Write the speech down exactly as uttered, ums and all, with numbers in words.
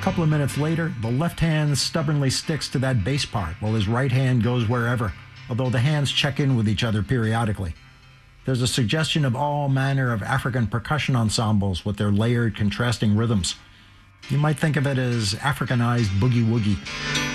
couple of minutes later, the left hand stubbornly sticks to that bass part while his right hand goes wherever, although the hands check in with each other periodically. There's a suggestion of all manner of African percussion ensembles with their layered, contrasting rhythms. You might think of it as Africanized boogie-woogie.